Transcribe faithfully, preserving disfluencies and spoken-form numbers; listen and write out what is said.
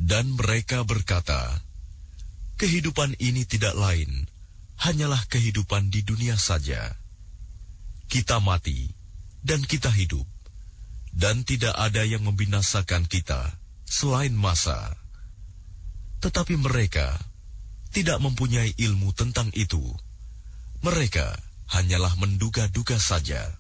Dan mereka berkata, kehidupan ini tidak lain, hanyalah kehidupan di dunia saja. Kita mati, dan kita hidup, dan tidak ada yang membinasakan kita selain masa. Tetapi mereka tidak mempunyai ilmu tentang itu. Mereka hanyalah menduga-duga saja.